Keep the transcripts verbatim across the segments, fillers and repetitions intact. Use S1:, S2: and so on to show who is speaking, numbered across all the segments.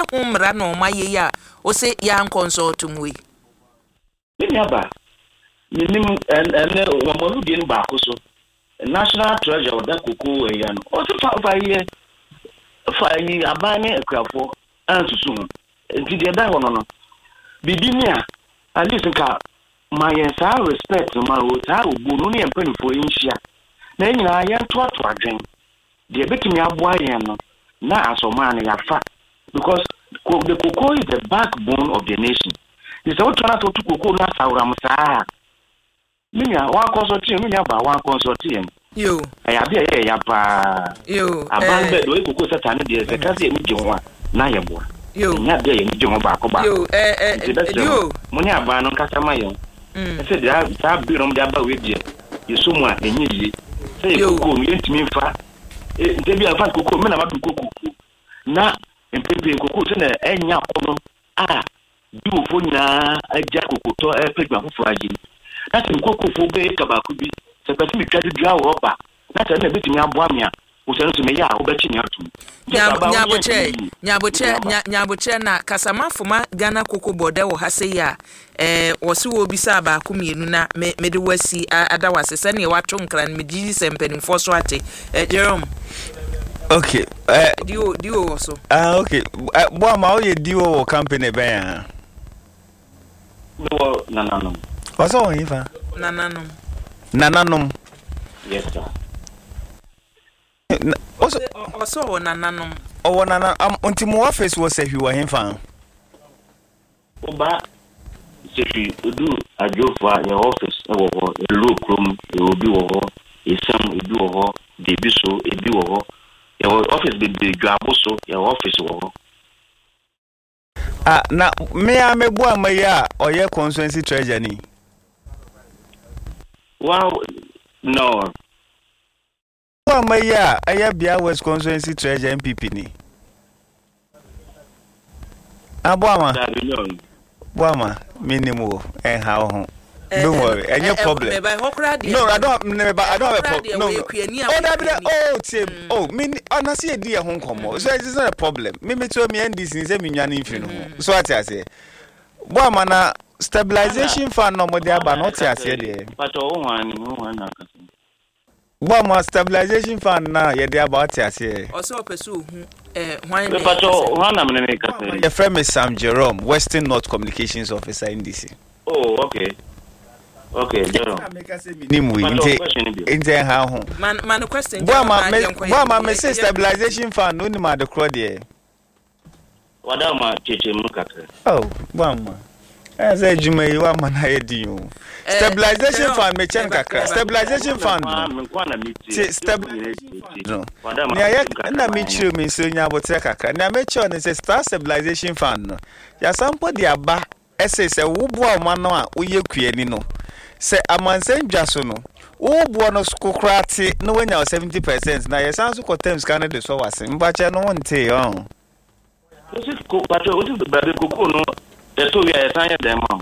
S1: humra no maye ya o se ya consult mwe
S2: Mimi aba minim ene wamonu di nu ba so national treasure da koko eya no o so fa fa ye fa yi abane akrafo ansusu nti de da hono no bibi ni a at least nka my entire respect my entire ogbonu ni empanifo yinhia na nyina ya to ato adwen de betimi aboa yen no na asoma na ya fa because the cocoa is the backbone of the nation. It's all trying to cocoa na sawram saa minya wa consult minya ba wa consult yen
S1: yo
S2: ya bia ye ya pa
S1: yo
S2: aban be do cocoa satan de se kasi emi jewa na ye boa
S1: yo
S2: nya de emi jewa ba ko ba
S1: yo eh eh yo
S2: muni aban no kasa ma yen
S1: mm
S2: se de ta birom de aba we die yeso mu a enyi yi se cocoa mi ntimi mfa e ntebi afa cocoa me na ma cocoa na empepe cocoa se na enya kono a bi ofo nyina aja kokoto e pegba fofo agi na se cocoa fo be ka ba ku bi se pesi mi twade dua wo ba na se na betimi aboa me a o se no se me ya o be chi ni atum
S1: nyaboche nyaboche nyaboche na kasamafuma Ghana cocoa board wo hase ya eh wose wo bisa ba ku mienu na me de wasi adawase se ne wato nkran me gidi sempeni fo so ate eh Jerome.
S3: Okay. Uh,
S1: dio dio also.
S3: Ah, okay. Uh, boy, ma o ye dio wo company be ya.
S2: No, no, no, no.
S3: What's all in fa?
S1: Nananum.
S3: Nananum.
S2: Yes, sir.
S3: Also,
S1: also nananum.
S3: Oh, nana. Um, until my office was say you were him fa.
S2: Oba, se you do a job for your office, e wo ho, e low room, e obi wo ho, e sam e bi wo ho, de bi so e bi wo ho. Your office be be dwabo so your office wo.
S3: Ah na me a me boa ma ya oye constituency treasurer ni.
S2: Wow, no.
S3: Boa ma ya aya bia West constituency treasurer M P P ni. Ah boa ma. Boa ma minimum en ha ho. Don't worry, any problem. No, I don't. Never, I don't have a problem. No, oh, that oh, Tim. Oh, me, honestly, a dear home come. So it's not a problem. Me, me, to me, and this is a million infinite. So what I say, boy, man, stabilization fund no more there, but not here. But oh, one, one, boy, man, stabilization fund now. Yeah, they about here.
S1: Also pursue. Eh, why?
S2: But oh, one, I'm gonna make a.
S3: Your friend is Sam Jerome, Western North Communications Officer in D C.
S2: Oh, okay. Okay, Jerome.
S3: Nimu inte inte ha ho.
S1: Man man question.
S3: Boy ma boy ma me say stabilization fund no ni ma de kro de.
S2: Wada ma cheche mu kakra.
S3: Oh, boy ma. Eh say juma yi wa ma na yedi o. Stabilization fund me chen kakra. Stabilization fund. Stabilization fund. Nya ya na me chiro me so nya botre kakra. Na me chiro ne say stabilization fund no. Ya sample di aba ese se wo boa ma no a oye kuani no. Se amansen dwaso no wo bo no skokrati no wanya seventy percent na yesanso ko terms kan de so wase mbache no wonte on
S2: this is ko pacho what is the baby koko no eto ya yesanya dem am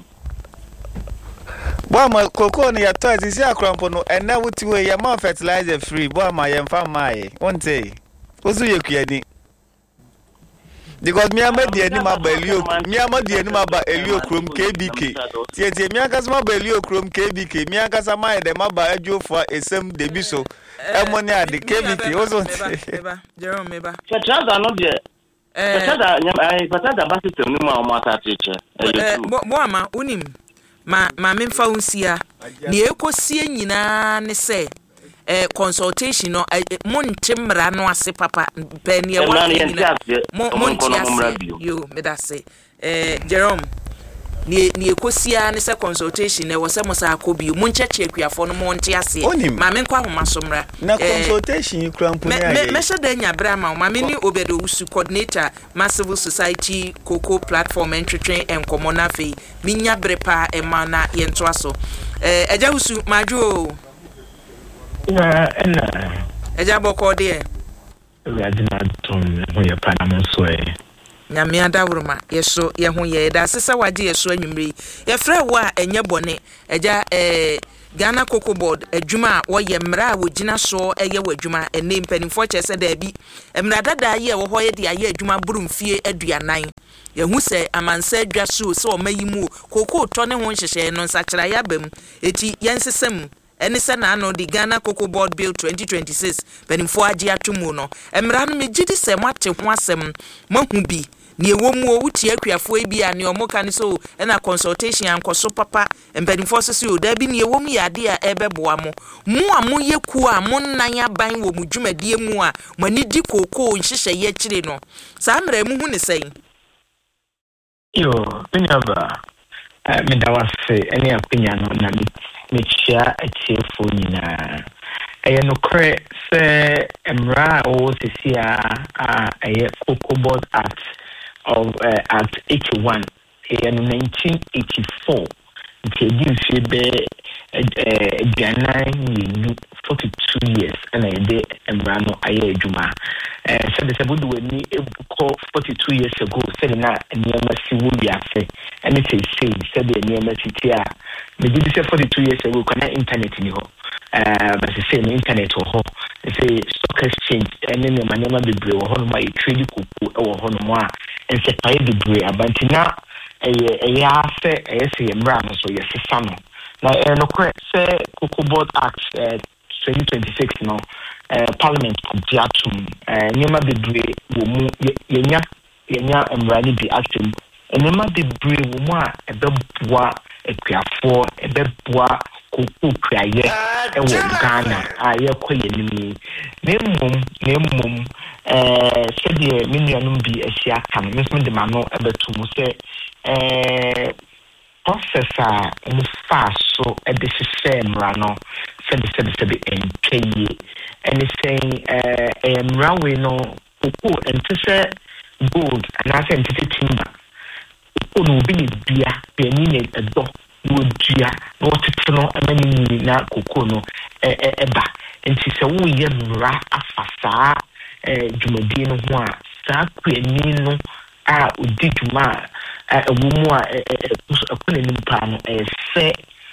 S3: bo ma koko no ya to azisi akrampo no ena wuti we ya ma fertilizer free bo ma yemfa mai wonte ozu yekuani because me am the any ma belio me am the any ma ba elio krom K B K tie tie me akasa ma belio krom K B K me akasa ma de ma ba adwo for esem de bi so e money ade K B K ozo
S1: meba Jerome meba
S2: fertilizer no de fertilizer nyam fertilizer ba system no ma o ma ta teche
S1: eh bo ama unim ma ma memfa unsia ne ekosie nyina ne se eh consultation no montimra no ase papa panie wa montia yo medase eh Jerome ni ni ekosia ne se consultation ne wo se mo sa akobi moncheche akuafo no montia ase ma me nkwa homa somra
S3: na consultation krampo ne aye
S1: me she da nya bra ma ma me ni obedo usu coordinator Massive Society Cocoa Platform entretwen enkomo na fe minya brepa e ma na yento aso eh eja usu majo
S4: na ena
S1: eja boko de
S4: ya dina tom ho ye panamo so e
S1: nyame adawroma yeso ye ho ye da sesa waje yeso anwumre ye frɛ wo a enye bone eja eh Ghana Cocoa Board adwuma wo ye mra wo gina so eye wadwuma ene mpanimfo chese da bi mra dada ye wo hoye de aye adwuma burumfie aduanan ye hu se amansa adwa so se o mayimu cocoa to ne ho nhyehyɛ no nsakira ya bam eti yensesem ene se na no the Ghana Cocoa Board Bill twenty twenty-six mpanimfo agi atomu no mra no megidi se mwate ho asem mahu bi ni ewomu o wuti akuafo e bia ne omo kan so na consultation ankoso papa mpanimfo so o da bi ni ewomu ya de a ebeboa mo mu a mo yeku a mo nan aban wo mu dwumadie mu a mo ani di kokoo nhyehyɛ ye kire no saa mra mu hu ne sɛn
S4: yo menyaba me da wase ene akwanya no na me chia atiefo nyina eye no kre se emra o sesia a eye Cocoa Board Act of uh, Act eighty-one in nineteen eighty-four. It gives you the uh, forty-two years and I did Emrano Aye Juma. So the Sabudu when me forty-two years ago said that near Messi would be afraid and it is say said the near Messi tia. Maybe say forty-two years ago can internet in you. Uh, but the same internet or they say stock exchange and then the manema be blue or my trade or honor and say pay the blue abantina a yafe a say ram so yes son now no correct say Cocoa Board Act twenty twenty-six no uh, Parliament kujatum uh, nema be blue wo mu yenya yenya emrani bi action nema be blue wo mu a ebeboa ekuafo ebeboa kuku kraye e wo Ghana aye koye nimi nemmum nemmum eh sede minuanum bi asia kan mesmo de mano ebetu mu se eh processor mu fa so e de hyehyɛ mra no sede sede sede entweye ene say eh emra we no kuku entse gold and ase entse timber kuku no bi ne bia bi ani ne edo wodua no teteno amani na kokoo no eba enti se wo ye mra afasa eh dwumadi no ho a saa kwani no a odi dwuma ewo mu a akona nimpa no se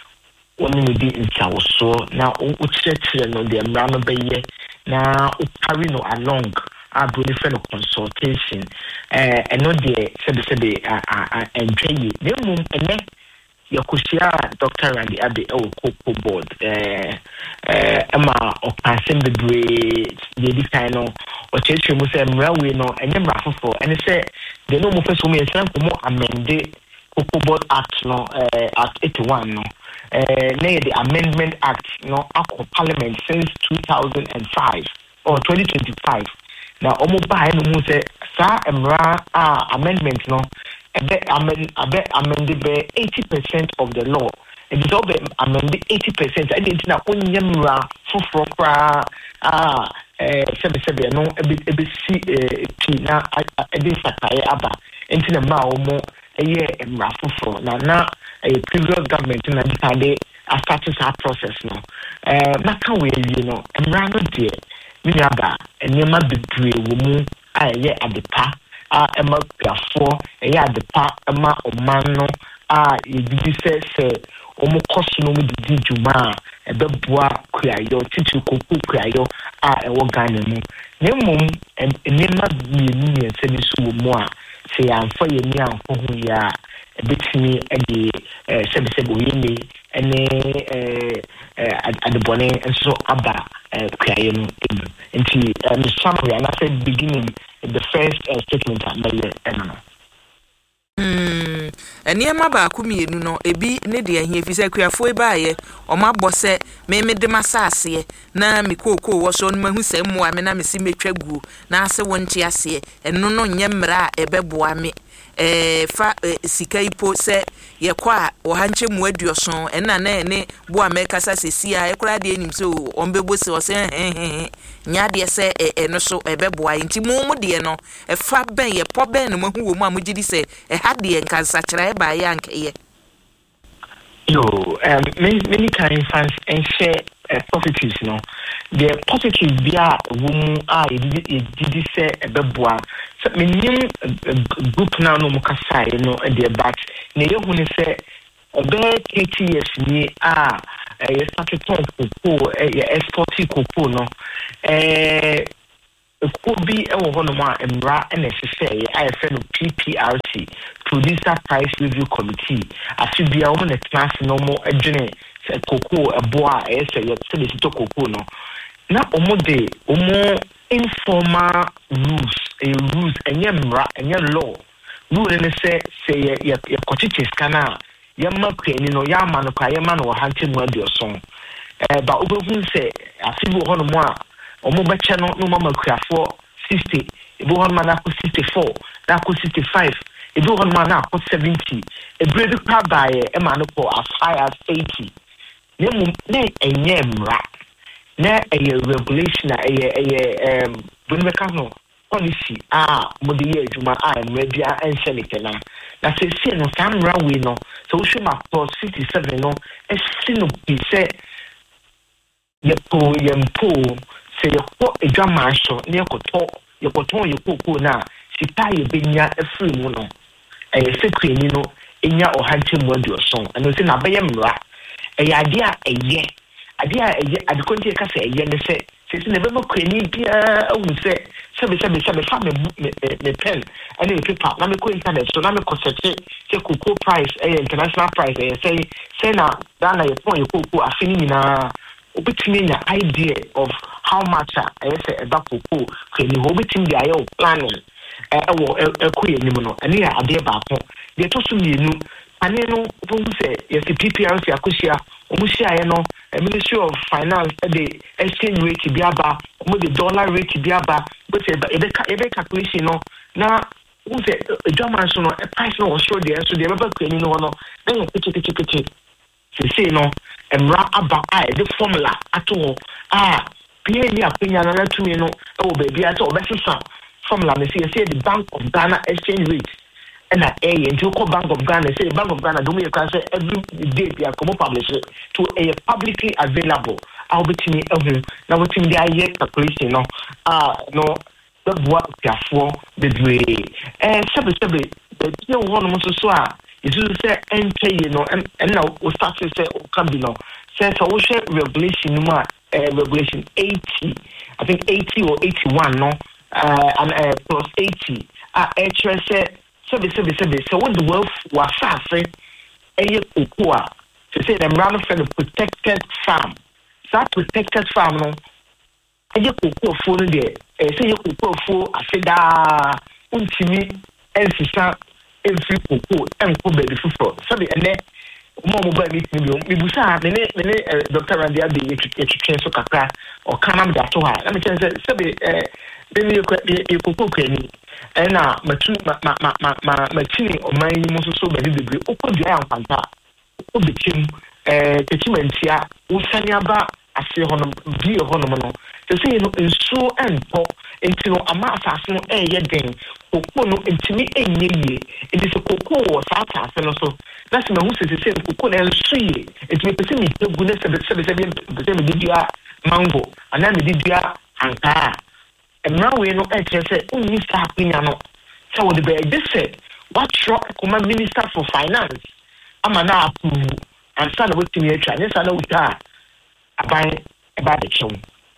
S4: woni ne di nsawoso na o kyerɛkyerɛ no de mra no bɛyɛ na o carry no along a broni friend consultation eh eno de sebe sebe a entweye nemu ene yakushia Doctor Randy Abe e Cocoa Board eh eh ama okasem bebre de di kind no o cheche mu se mra we no enye mra fofo ene se de no mo feso mu yesan ko mo amende Cocoa Board Act no eh Act eighty-one no eh na the Amendment Act no akọ Parliament since two thousand five or twenty twenty-five na omo ba no mu se sa mra ah amendment no ebe amend abe amended by eighty percent of the law. It is all amended eighty percent. I didn't know only mra for for ah eh sebe sebe no ebe ebe si ti na ebe sakaye aba enti na ma omo eye mra for na na a previous government na decide a started that process no eh na kan we you know mra no de mi aba enema bebre wo mu aye adepa a ema piafo eya adepa ema omano a yidi se se omo koso no mu didi djuma ebeboa kuayo titu koku kuayo a ewo Ghana mu nemmom enema bienu ne se ni so mu a se yanfa ye ni anho hu ya ebetimi ede sebe sebe oyemi ene eh adebone enso aba kuayo no enti the summary and I said beginning the first uh, statement I made eno
S1: mm eniema ba akumienu no ebi ne de ahia fi se kuafo e baaye o ma bose me me de masase na me kokoo wo so no mahu se mo a me na me si metwa guo na ase wonti ase eno no nye mra a ebeboa me eh fa sika ipo se ye kwa o hanche mu aduoson ena na ene bo ameka sa sesia e kura de enim se o ombebo se o se eh nya de se eno so ebeboa nti mu mu de no e fa ben ye po ben no mahu wo mu amugidi se e ha de nkansa kira e ba ya nkeye
S4: yo um many many kind fans and share uh, positives no the positive bia wo a did say ebeboa so menim group now no mukasai no e de but na ye hu ne say obe thirty years ni a eh start ton cocoa eh export cocoa no eh could be a woman and ra and necessary. I have no P P R C, Producer Price Review Committee. I should be a woman at class no more a journey, said cocoa, a boa, a say, your solicitor cocoa. No, now, omo de, omo informal rules, a rules, and your ra and your law. Rule and say, say, your cottages canal, your market, you know, your man, your man, or hunting word your song. But Obo say, I feel one more. Omo becha no no mama for sixty, ebu hon man akọ sixty-four, na akọ sixty-five, ebu hon man akọ seventy, e grade pa by e ma no for as high as eighty. Ne mu ne enye mra. Na eye regulation na eye eye um bonbeka no policy ah mo de ye adwuma ah mra bia ense ne tena. Na se se no samra we no, so we should map plus fifty-seven no, e si no bi se ye po ye mpo say your a drama show near Koto, your Koto, your Coco now, she tie a binya a free mono, a secret, you know, in your or hunting word your song, and within a bayam rat. A idea a year, idea a year, I couldn't take us a year, and say, since never more cranny, dear, oh, say, seven, seven, seven, family pen, and a paper, let me go internet, so now me concentrate, say Coco price, a international price, and say, say now, down your point, your Coco, I finish na. Obetimi na idea of how much I say about cocoa can you obetimi the ayo planning eh wo ekoye nim no ene ya ade ba ko de to so mienu ane no bo say yes P P R C akosia omo hia no Ministry of Finance the exchange rate bi aba omo the dollar rate bi aba but e be e be calculation no na wo say German so no a price no show there so the be ko ni no no then pichi pichi pichi say no emra aba ah the formula ato ah pia ni apenya na to me no e wo baby ata obesesa formula me say say the Bank of Ghana exchange rate and na eh into ko Bank of Ghana say the Bank of Ghana do me can say every day they are come publish it to a publicly available I'll be me ehun na wetin dey aye calculation no ah no the boa piafo the way eh sebe sebe the you one mo so ah it is say enter you know and now we start to say can be no says so we share regulation number uh, regulation eighty I think eighty or eighty-one no uh and uh, plus eighty ah uh, actually say so be so be so be so when the wealth was say eh cocoa to say them run for the protected farm that protected farm no eh cocoa for there eh say cocoa for afeda untimi ensisa every cocoa and ko baby fufu so be ene mo mo ba meet me me busa me ne me Doctor Randy Abi etwetwe so kakra o kana da to ha na me chen say so be eh me me cocoa kwani ena matu ma ma ma ma matini o man yi mo so so baby bebre o ko dua ampanta o betim eh techimentia wo sani aba ase hono bi hono no so say no enso ento enti no ama asase no eh ye den cocoa no entimi enye ye it is a cocoa sa asase no so that's me who say say cocoa na enso ye entimi pese mi egu na sebe sebe sebe pese mi didua mango ana mi didua anka emra we no eh say unni sa pinya no so what the be this said what rock come Minister for Finance ama na approve and sana wetimi atwa ne sana wuta aban eba de chew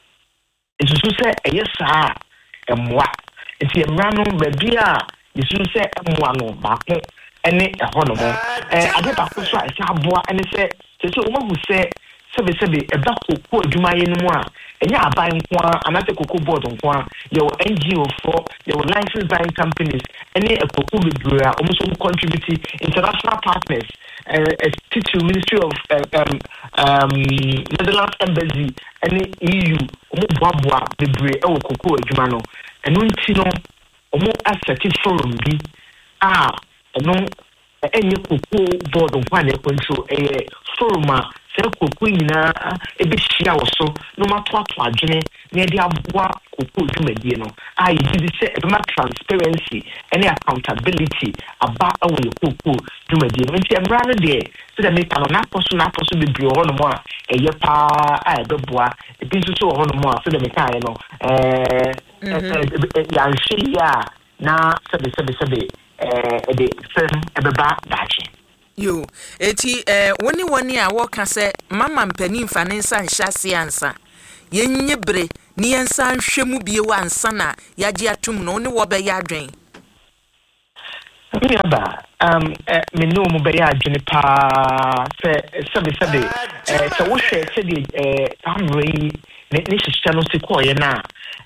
S4: it so say yes sir emwa enti emra no ba bia yesu say emwa no ba ko ene eho no mo eh ade ba ko so a se aboa ene se se so mo hu se sebe sebe eba kokko adwuma ye no mu a enya aban nko a anate kokko board nko a your N G O for your licensed buying companies ene kokko bebre a omo so contribute international partners uh, to Ministry of uh, um um Netherlands Embassy ene E U omo boaboa bebre e wo kokko adwuma no eno nti no omo asset forum bi ah eno enye kokko board nko a na control eh forum a se kokko nyina e be hia wo so no mato ato adwene na de aboa kokko dwumadie no ah yi di se e be transparency and accountability aba awo kokko dwumadie no nti emra no de so that make no na poso na poso be bi ho no mo a eye pa a e be boa e bi so so ho no mo a so that make aye no eh ya nhia na sebe sebe sebe eh de sem e be ba dachi
S1: Yo, eti eh woni woni a wo ka se mama mpani mfa ne nsa nhase ansa. Yenye bre ni yensa nhwemu bie wansa na yaje atum no ne wo be ya adwen.
S4: Me aba um me no mo be ya adwen pa se se se de eh se wo hwe se de eh amrei ne ne hyehyɛ no se ko ye na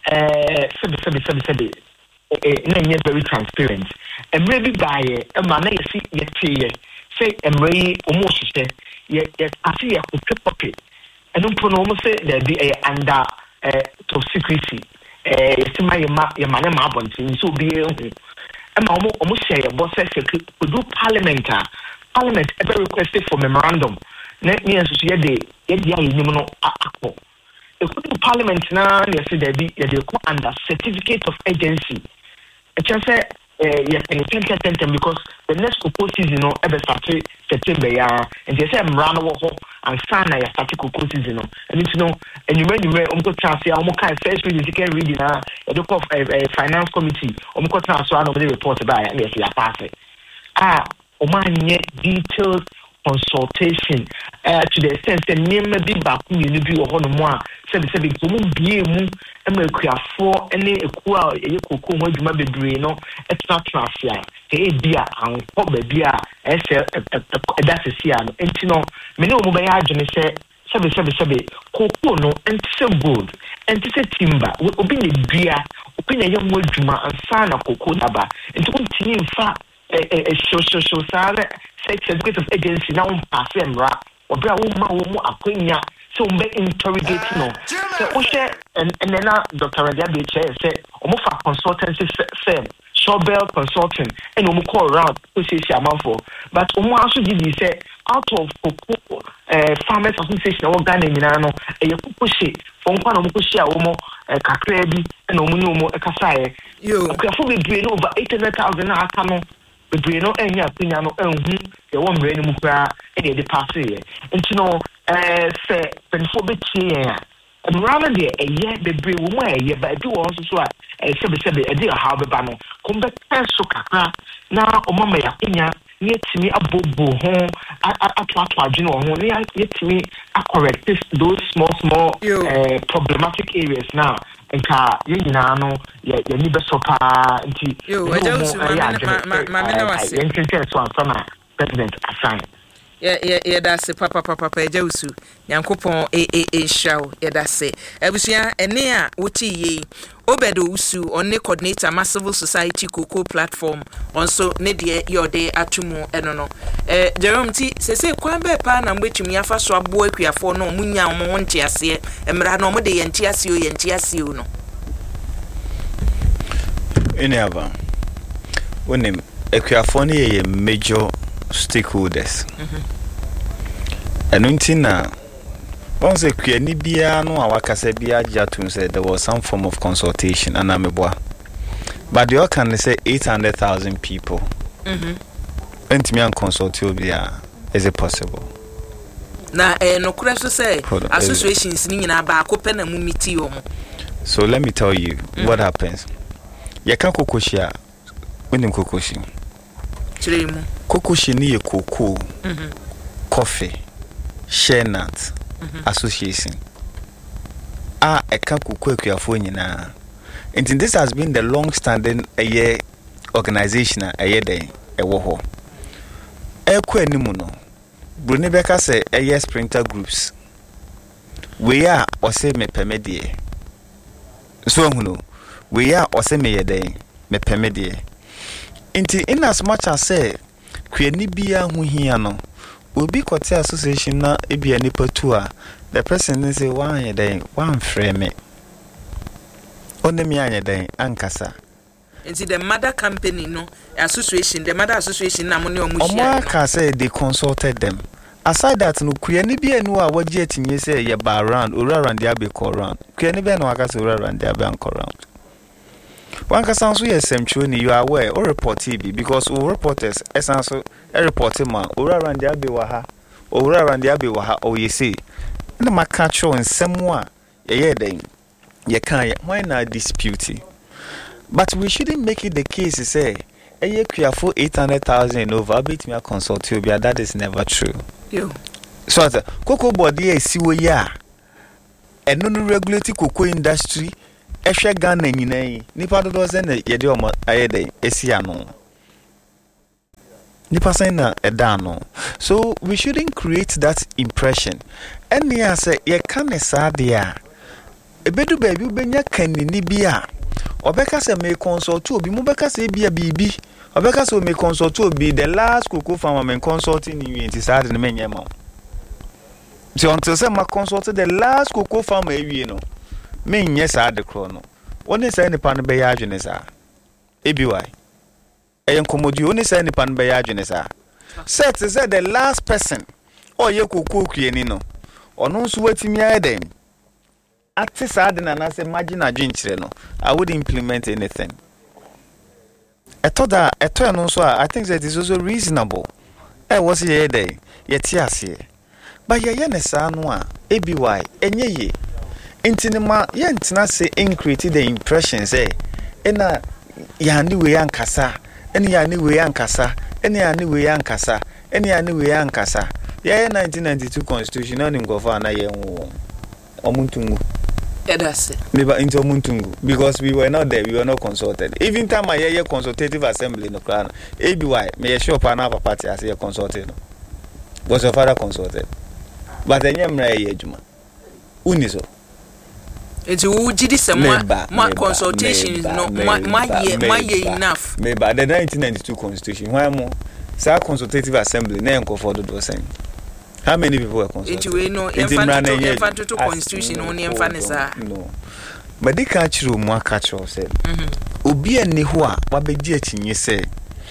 S4: eh se se se se de eh na nye very transparent. Emre bi bae e ma na yesi ye teye say emre omo hyehyɛ ye ye afi ye ko pocket eno mpo no mo se there be a under eh top secrecy eh sima ye ma ye ma ne ma abontin so bi ehu ema omo omo share ye boss secretary do parliament parliament ever requested for memorandum na me enso ye de ye de ayi nim no akọ e ko do parliament na ye se there be ye de ko under certificate of agency e chan say eh ye ten ten ten because the next cocoa season no ebe start September ya and they say mrano wo ho and sana ya start cocoa season no and you know and you remember umko chance ya umko kan first reading second reading na e do of finance committee umko chance so the report by and yes ya pass ah o man nye detailed consultation uh, to the extent that nyema bi ba ku yenu bi wo ho no mo a se be se be ko mu bie mu e ma kuafo ene eku a ye kokko ho adwuma bebre no etra trafia e bia anko ba bia e se da se sia no enti no me ne o mu ba ya adwene se se be se be se be kokko no enti se gold enti se timber obi ne bia obi ne ye mo adwuma ansa na kokko daba enti ko tini mfa eh eh so so so sare certificate of agency now pass emra obra wo ma wo mu akonya so mbe interrogate no so o share and and then Doctor Radiabe say o mo fa consultancy firm Shobel Consulting and o mo call around to say for but o mo also give say out of uh, farmers association o Ghana nyina no e kuku she for nkwa no mo ko share o mo kakra bi and o mo ni o mo kasae yo akafo be be over eight hundred thousand na aka no bebre no enya apunya no enhu ye wo mre ni mu kra e de pass ye nti no eh se penfo betie ya emrana de eye bebre wo mu eye ba du wo so so a eh sebe sebe e de ha be ba no kombe penso kakra na o mama ya punya ni etimi abobo ho atwa atwa adwene wo ho ni etimi a correct those small small uh, problematic areas now nka yina no ye ni beso pa nti
S1: yo ajusu ma ma me na wase
S4: yentete so ansana president assign
S1: ye ye ye da se papa papa pa ajusu yankopon e e e shaw ye da se abusua ene a woti ye Obedo Usu on ne coordinator ma civil society cocoa platform onso ne de yode atumu eno no eh Jerome ti se se kwan be pa na mbetumi afa so abo akuafo no munya mo nte ase emra no mo de yenti ase o yenti ase o no
S3: ene ava wonim akuafo ne ye major stakeholders mhm eno ntina once kuani bia no awakasa bia jatum said there was some form of consultation and ameboa but you can say eight hundred thousand people mhm entimi an consult you bia is it possible
S1: na eh no kura so say associations ni nyina ba ko pe na mu miti yo mo
S3: so let me tell you mm-hmm. what happens ya kan kokoshi a wenim kokoshi
S1: chiremu
S3: kokoshi ni ye koko
S1: mhm
S3: coffee share nut Mm-hmm. association ah eka kuku akuafo nyina and this has been the long standing a year organization a year day ewo ho ekwa animu no bruni beka say a year sprinter groups we are ose me pemedie so hunu we are ose me yede me pemedie inti in as much as say kwani bia hu hia no obi kote association na ebia nipa tu a the person say wan ye den wan frame onemi anya den ankasa
S1: nti the mother company no association the mother association na mo ne omo
S3: share omo ka say they consulted them aside that no kuyani bia nu a waje atinye say ye ba around or around the abe call around kuyani bia no aka say around the abe call around one ka sound so yes semchoni you are aware or report T V because all reporters essence a reporting man or around the abe wa ha or around the abe wa ha or you see na maka cho nsemwa ye ye den ye kan ye why na dispute but we shouldn't make it the case say eye kua for eight hundred thousand over bit me consult you be that is never true.
S1: Yo.
S3: So that cocoa body e si wo ya. E no no regulate cocoa industry e hwe Ghana nyina yi. Nipa dodo se na ye de omo ayede esi ano. Nipa say na e da no. So we shouldn't create that impression. Any say ye kan e sa de a ebedu baby ubenya kanini bia obeka se me consult obi mu beka se bia bibi obeka se me consult obi the last cocoa farmer me consulting you enti sad ne menye ma so until say ma consult the last cocoa farmer ewie no menye sad kro no oni say ne pan be ya adwene sa ebi why eyen komodi oni say ne pan be ya adwene sa set say the last person o ye cocoa kueni no ono nso watimi ayeden ati sad na na say imagine adwin kire no I would implement anything. I thought that I thought no so I think that is also reasonable. I was here day yet yes here. But ye ye sa no a ebi why enye ye. Intinima ye ntina say increase the impression say ena ya ni we ankasa ena ya ni we ankasa ena ya ni we ankasa ena ya ni we ankasa ye nineteen ninety-two constitution na ngofo na ye nwo omuntungu.
S1: Yeah, that's it.
S3: Maybe into Muntungu because we were not there, we were not consulted. Even time I hear consultative assembly no plan. A B Y may show up another party as a consulted. Was your father consulted? But I am right, Juma. Uniso.
S1: It's who did this my consultation no my year my year enough.
S3: Maybe the nineteen ninety-two constitution. Why more? Sir consultative assembly, name for the same. How many people were consulted?
S1: It we know infant to constitution only infanisa.
S3: No. But they catch you more catch yourself. Obi ani ho a wabegi achinye say.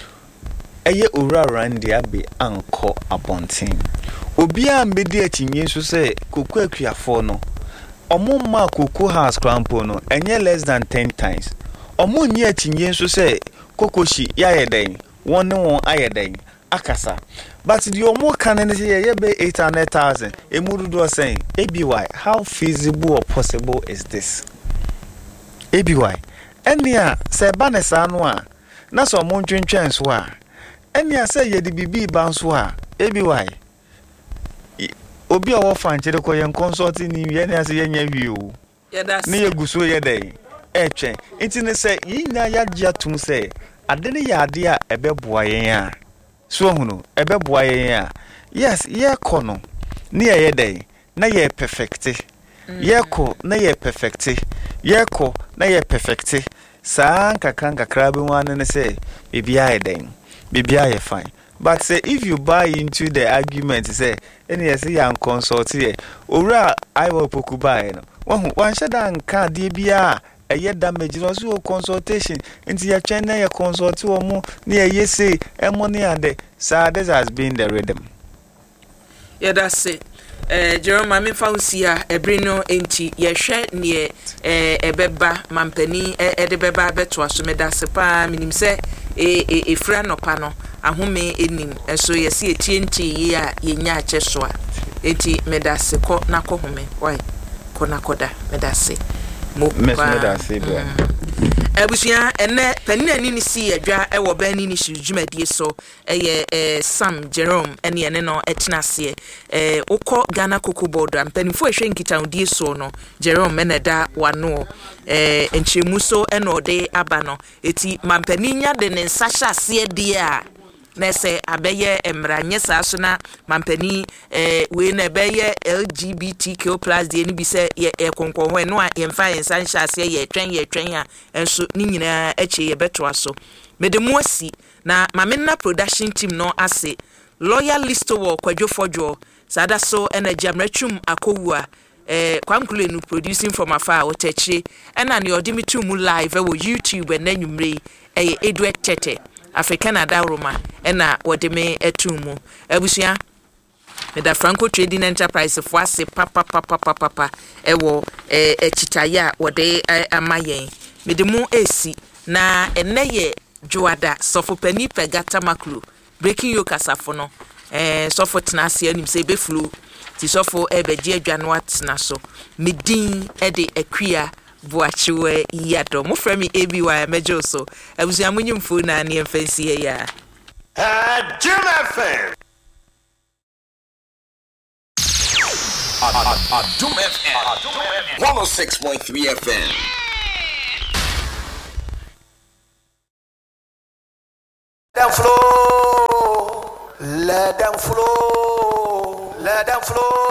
S3: Eye ora randi abi anko abonten. Obi a mbedi achinye so say koku akuafo no. Omo ma koku house crampo no enye less than ten times. Omo nyi achinye so say kokoshi ya yeden. One no ayeden. Akasa. But the omo can say be eight hundred thousand. Emudu do saying A B Y how feasible or possible is this? A B Y enia say banesa no a na so mo ntwentwen so a enia say ye de bibi ban so a A B Y obi a wo fan kire ko yen consulting ni ye na say ye nya wi o
S1: yeah that's
S3: ne ye guso ye dey e twen enti ne say yi na ya gya tum say ade ne ya ade a ebeboa yen a so hunu ebeboa yen a yes ye ko no ne ye dey na ye perfect ye ko na ye perfect ye ko na ye perfect sa nkaka nkakra be wan ne say bibia ye dey bibia ye fine. But say if you buy into the argument say any say yan consult here ora I will poku buy no one one shada nka de bia eye damage no so consultation nti ya twen na ya consult wo mu na ye say e money ade so this has been the rhythm.
S1: Yeah, that's it. Eh Jerome mame fausia ebre no enti ye hwe ne eh ebeba mampani e de beba beto aso medase pa minim se e e fra no pa no ahome enim eso ye se etienti ye a ye nya ache so a enti medase ko na ko home why ko na koda medase mo
S3: medase do
S1: ebusia ene panina ni ni si adwa e wo ba ni ni hidwumadie so eye eh Sam Jerome ene ene no etenase eh ukọ Ghana Cocoa Board ampanifo ehwe nkitaudie so no Jerome eneda wano eh enchemu so ene ode aba no eti mampani nya de ne nsahya ase de a na se abeye emranye sa so na mampani eh we na beye L G B T Q plus de ni bi se ye konkon ho no a ye mfa ye san hyase ye twen ye twen a enso ni nyina eche ye beto aso medemu asi na mamenna production team no ase loyal list wo kwadwofojo sada so energy amratwum akowua eh kwamkule no producing from afar otachi ena ne odimitum live e wo YouTube and nanwumre eh Edward Tete African Adaroma ena wode me etumu abusia Meda Franco Trading Enterprise fo ase papa papa papa papa ewo eh echitaya wode amayen medemu esi na eneye Joada sofo pani pegata maklu breaking yo kasafo no eh sofo tenase anim se beflu ti sofo ebeje adwa no atena so medin e de akua Boachiwe Yato. Mo frɛ me A B Y mejo so. Abusua munyimfo na ne mfansie ya.
S5: Ah, Jim F M.
S6: Adum F M. one oh six point three F M.
S5: Let them flow. Let them flow. Let them flow.